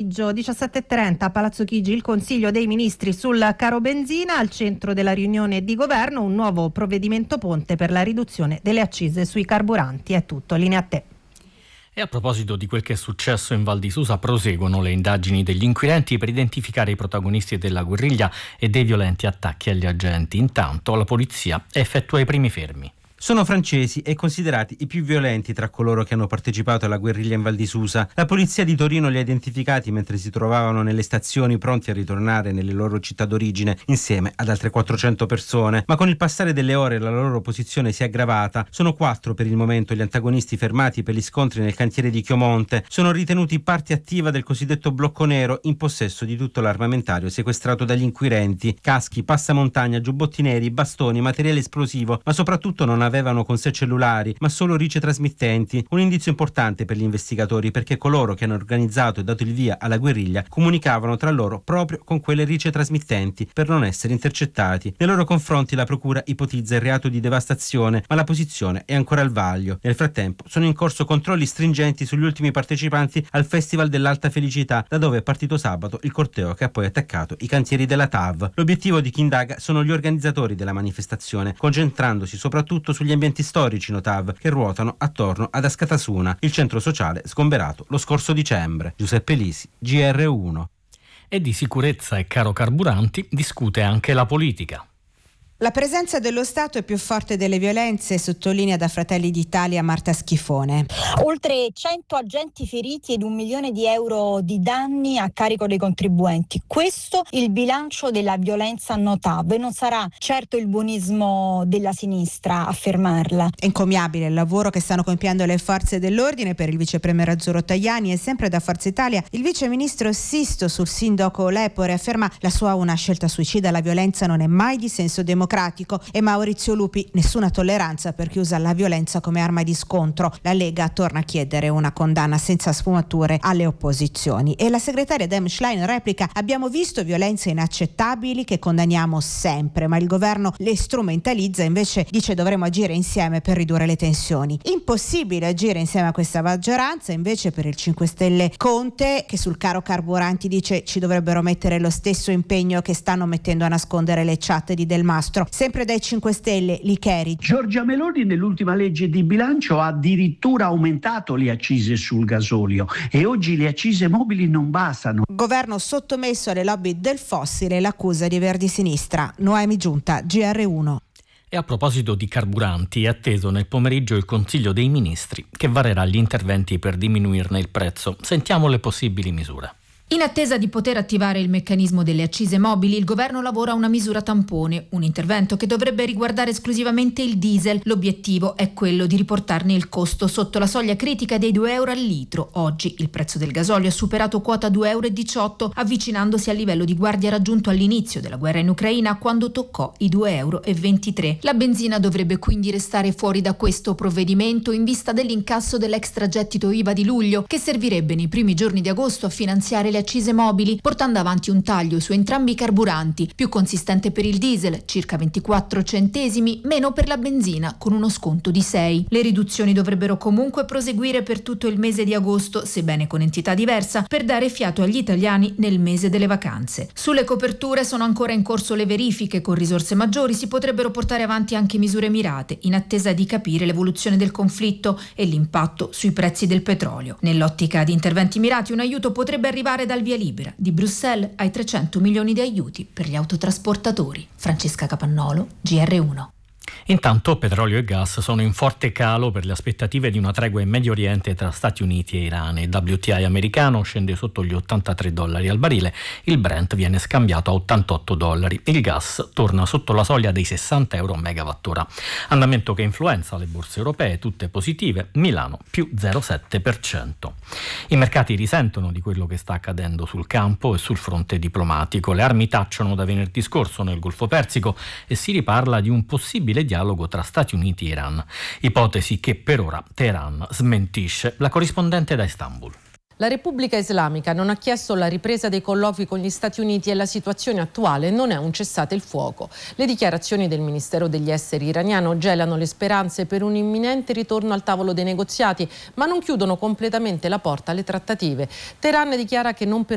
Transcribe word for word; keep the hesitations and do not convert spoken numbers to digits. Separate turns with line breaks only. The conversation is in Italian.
pomeriggio, diciassette e trenta a Palazzo Chigi, il Consiglio dei Ministri sul caro benzina. Al centro della riunione di governo un nuovo provvedimento ponte per la riduzione delle accise sui carburanti. È tutto, linea a te.
E a proposito di quel che è successo in Val di Susa, proseguono le indagini degli inquirenti per identificare i protagonisti della guerriglia e dei violenti attacchi agli agenti. Intanto la polizia effettua i primi fermi.
Sono francesi e considerati i più violenti tra coloro che hanno partecipato alla guerriglia in Val di Susa. La polizia di Torino li ha identificati mentre si trovavano nelle stazioni pronti a ritornare nelle loro città d'origine insieme ad altre quattrocento persone, ma con il passare delle ore la loro posizione si è aggravata. Sono quattro per il momento gli antagonisti fermati per gli scontri nel cantiere di Chiomonte. Sono ritenuti parte attiva del cosiddetto blocco nero, in possesso di tutto l'armamentario sequestrato dagli inquirenti: caschi, passamontagna, giubbotti neri, bastoni, materiale esplosivo, ma soprattutto non avevano con sé cellulari, ma solo ricetrasmittenti. Un indizio importante per gli investigatori, perché coloro che hanno organizzato e dato il via alla guerriglia comunicavano tra loro proprio con quelle ricetrasmittenti per non essere intercettati. Nei loro confronti la procura ipotizza il reato di devastazione, ma la posizione è ancora al vaglio. Nel frattempo sono in corso controlli stringenti sugli ultimi partecipanti al Festival dell'Alta Felicità, da dove è partito sabato il corteo che ha poi attaccato i cantieri della T A V. L'obiettivo di chi indaga sono gli organizzatori della manifestazione, concentrandosi soprattutto sugli ambienti storici Notav che ruotano attorno ad Ascatasuna, il centro sociale sgomberato lo scorso dicembre. Giuseppe Lisi, G R uno.
E di sicurezza e caro carburanti discute anche la politica.
La presenza dello Stato è più forte delle violenze, sottolinea da Fratelli d'Italia Marta Schifone.
Oltre cento agenti feriti ed un milione di euro di danni a carico dei contribuenti. Questo il bilancio della violenza Notav, e non sarà certo il buonismo della sinistra a fermarla.
È encomiabile il lavoro che stanno compiendo le forze dell'ordine. Per il vice premier Azzurro Tajani e sempre da Forza Italia il vice ministro Sisto sul sindaco Lepore afferma la sua una scelta suicida. La violenza non è mai di senso democratico. E Maurizio Lupi: nessuna tolleranza per chi usa la violenza come arma di scontro. La Lega torna a chiedere una condanna senza sfumature alle opposizioni. E la segretaria Dem Schlein replica: abbiamo visto violenze inaccettabili che condanniamo sempre, ma il governo le strumentalizza. Invece dice dovremo agire insieme per ridurre le tensioni. Impossibile agire insieme a questa maggioranza. Invece per il cinque Stelle Conte, che sul caro carburanti dice ci dovrebbero mettere lo stesso impegno che stanno mettendo a nascondere le chat di Del Mastro. Sempre dai cinque Stelle Licheri.
Giorgia Meloni nell'ultima legge di bilancio ha addirittura aumentato le accise sul gasolio e oggi le accise mobili non bastano.
Governo sottomesso alle lobby del fossile e l'accusa di Verdi Sinistra. Noemi Giunta, G R uno.
E a proposito di carburanti, è atteso nel pomeriggio il Consiglio dei Ministri che varerà gli interventi per diminuirne il prezzo. Sentiamo le possibili misure.
In attesa di poter attivare il meccanismo delle accise mobili, il governo lavora a una misura tampone, un intervento che dovrebbe riguardare esclusivamente il diesel. L'obiettivo è quello di riportarne il costo sotto la soglia critica dei due euro al litro. Oggi il prezzo del gasolio ha superato quota due euro e diciotto, avvicinandosi al livello di guardia raggiunto all'inizio della guerra in Ucraina, quando toccò i due euro e ventitré. La benzina dovrebbe quindi restare fuori da questo provvedimento in vista dell'incasso dell'extragettito I V A di luglio, che servirebbe nei primi giorni di agosto a finanziare le accise mobili, portando avanti un taglio su entrambi i carburanti, più consistente per il diesel, circa ventiquattro centesimi, meno per la benzina, con uno sconto di sei. Le riduzioni dovrebbero comunque proseguire per tutto il mese di agosto, sebbene con entità diversa, per dare fiato agli italiani nel mese delle vacanze. Sulle coperture sono ancora in corso le verifiche. Con risorse maggiori si potrebbero portare avanti anche misure mirate, in attesa di capire l'evoluzione del conflitto e l'impatto sui prezzi del petrolio. Nell'ottica di interventi mirati, un aiuto potrebbe arrivare dal via libera di Bruxelles ai trecento milioni di aiuti per gli autotrasportatori. Francesca Capannolo, G R uno.
Intanto petrolio e gas sono in forte calo per le aspettative di una tregua in Medio Oriente tra Stati Uniti e Iran. Il W T I americano scende sotto gli ottantatré dollari al barile, il Brent viene scambiato a ottantotto dollari, il gas torna sotto la soglia dei sessanta euro a megawattora. Andamento che influenza le borse europee, tutte positive, Milano più zero virgola sette per cento. I mercati risentono di quello che sta accadendo sul campo e sul fronte diplomatico. Le armi tacciono da venerdì scorso nel Golfo Persico e si riparla di un possibile dialogo tra Stati Uniti e Iran, ipotesi che per ora Teheran smentisce. La corrispondente da Istanbul.
La Repubblica Islamica non ha chiesto la ripresa dei colloqui con gli Stati Uniti e la situazione attuale non è un cessate il fuoco. Le dichiarazioni del Ministero degli Esteri iraniano gelano le speranze per un imminente ritorno al tavolo dei negoziati, ma non chiudono completamente la porta alle trattative. Teheran dichiara che non per